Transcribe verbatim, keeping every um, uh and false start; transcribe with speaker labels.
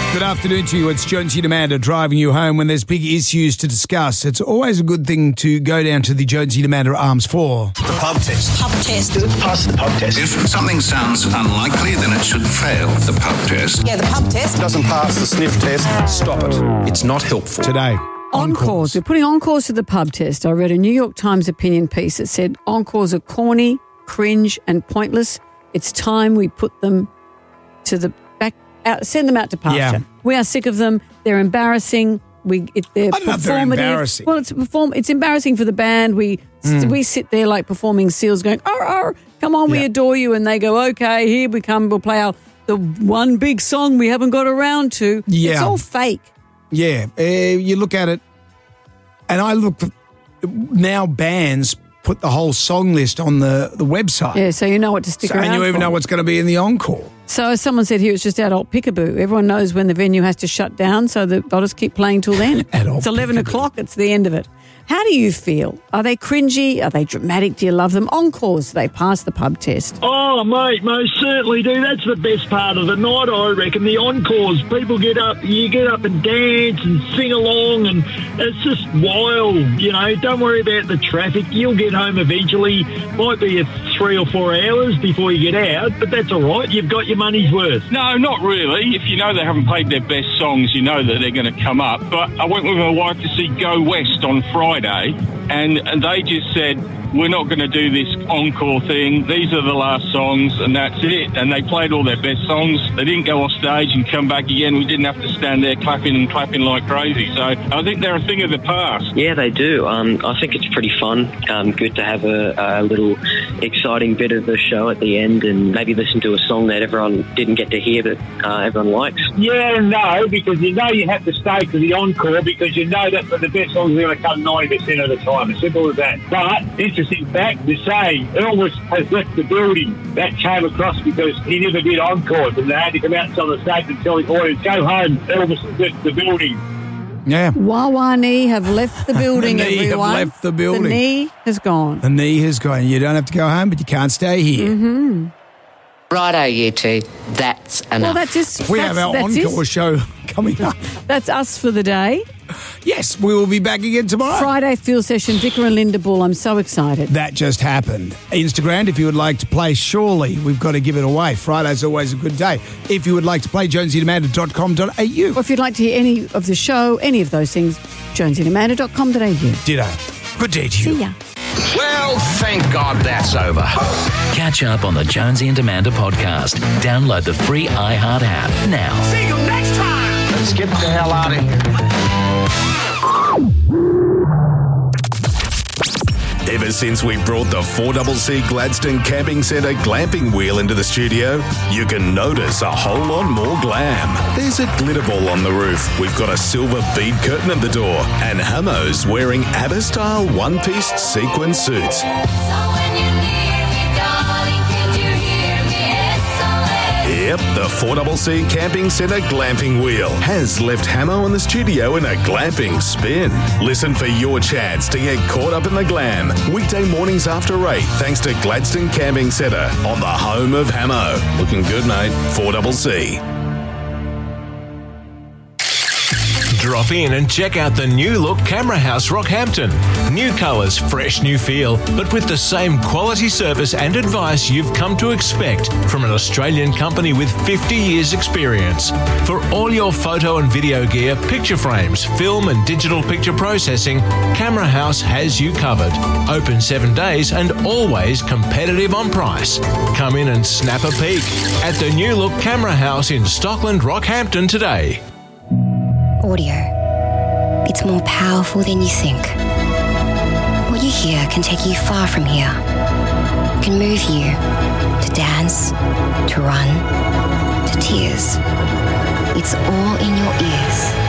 Speaker 1: Good afternoon to you. It's Jonesy and Amanda driving you home when there's big issues to discuss. It's always a good thing to go down to the Jonesy and Amanda Arms for
Speaker 2: the pub test.
Speaker 3: Pub test.
Speaker 2: Does it pass the pub test?
Speaker 4: If something sounds unlikely, then it should fail the pub test.
Speaker 3: Yeah, the pub test.
Speaker 2: Doesn't pass the sniff test. Stop it. It's not helpful.
Speaker 1: today.
Speaker 5: Encores. We're putting encores to the pub test. I read a New York Times opinion piece that said encores are corny, cringe and pointless. It's time we put them to the back, out, send them out to pasture.
Speaker 1: Yeah.
Speaker 5: We are sick of them. They're embarrassing. We, it, they're
Speaker 1: I don't know if they're
Speaker 5: performative.
Speaker 1: embarrassing.
Speaker 5: Well, it's perform. It's embarrassing for the band. We
Speaker 1: Mm.
Speaker 5: we sit there like performing seals, going, "Oh, oh, come on, we
Speaker 1: Yeah.
Speaker 5: adore you," and they go, "Okay, here we come. We'll play our the one big song we haven't got around to."
Speaker 1: Yeah.
Speaker 5: It's all fake.
Speaker 1: Yeah, uh, you look at it, and I look, now bands put the whole song list on the, the website.
Speaker 5: Yeah, so you know what to stick
Speaker 1: So-
Speaker 5: around
Speaker 1: and you even
Speaker 5: for.
Speaker 1: know what's going to be in the encore.
Speaker 5: So as someone said here, it's just adult peekaboo. Everyone knows when the venue has to shut down, so the, they'll just keep playing till then.
Speaker 1: Adult
Speaker 5: it's eleven
Speaker 1: peekaboo.
Speaker 5: o'clock. It's the end of it. How do you feel? Are they cringy? Are they dramatic? Do you love them? Encores, do they pass the pub test?
Speaker 6: Oh, mate, most certainly do. That's the best part of the night, I reckon. The encores, people get up, you get up and dance and sing along, and it's just wild. You know, don't worry about the traffic. You'll get home eventually. Might be a three or four hours before you get out, but that's all right. You've got your money's worth.
Speaker 7: No, not really. If you know they haven't played their best songs, you know that they're going to come up. But I went with my wife to see Go West on Friday, and, and they just said, we're not going to do this encore thing. These are the last songs, and that's it. And they played all their best songs. They didn't go off stage and come back again. We didn't have to stand there clapping and clapping like crazy. So I think they're a thing of the past.
Speaker 8: Yeah, they do. Um, I think it's pretty fun. Um, good to have a, a little exciting bit of a show at the end, and maybe listen to a song that everyone didn't get to hear, but uh, everyone likes.
Speaker 6: Yeah and no, because you know you have to stay for the encore because you know that the best songs are going to come ninety percent of the time. As simple as that. But interesting fact to say, Elvis has left the building. That came across because he never did encores, and they had to come out on the stage and tell the audience, go home, Elvis has left the building.
Speaker 1: Yeah.
Speaker 5: Wawa knee have left the building,
Speaker 1: The knee have
Speaker 5: everyone.
Speaker 1: left the building.
Speaker 5: The knee has gone.
Speaker 1: The knee has gone. You don't have to go home, but you can't stay here.
Speaker 5: Mm-hmm.
Speaker 9: Righto, you two. That's enough.
Speaker 5: Well, that's just...
Speaker 1: We
Speaker 5: that's,
Speaker 1: have our
Speaker 5: that's
Speaker 1: encore
Speaker 5: it.
Speaker 1: show coming up.
Speaker 5: That's us for the day.
Speaker 1: Yes, we will be back again tomorrow.
Speaker 5: Friday field session, Vicar and Linda Bull. I'm so excited.
Speaker 1: That just happened. Instagram, if you would like to play, surely we've got to give it away. Friday's always a good day. If you would like to play, jonesy and amanda dot com dot a u.
Speaker 5: Or if you'd like to hear any of the show, any of those things, jonesy and amanda dot com dot a u.
Speaker 1: Ditto. Good day to you.
Speaker 5: See ya.
Speaker 4: Well, thank God that's over.
Speaker 10: Catch up on the Jonesy and Amanda podcast. Download the free iHeart app now.
Speaker 4: See you next time. Let's get the hell out of here.
Speaker 11: Ever since we brought the four C C Gladstone Camping Centre glamping wheel into the studio, you can notice a whole lot more glam. There's a glitter ball on the roof, we've got a silver bead curtain at the door, and Hamo's wearing ABBA-style one-piece sequin suits. Yep, the four C C Camping Centre glamping wheel has left Hamo in the studio in a glamping spin. Listen for your chance to get caught up in the glam. Weekday mornings after eight, thanks to Gladstone Camping Centre on the home of Hamo. Looking good, mate. four C C.
Speaker 12: Drop in and check out the new look Camera House Rockhampton. New colours, fresh new feel, but with the same quality service and advice you've come to expect from an Australian company with fifty years experience. For all your photo and video gear, picture frames, film and digital picture processing, Camera House has you covered. Open seven days and always competitive on price. Come in and snap a peek at the new look Camera House in Stockland, Rockhampton today.
Speaker 13: Audio. It's more powerful than you think. What you hear can take you far from here. Can move you to dance, to run, to tears. It's all in your ears.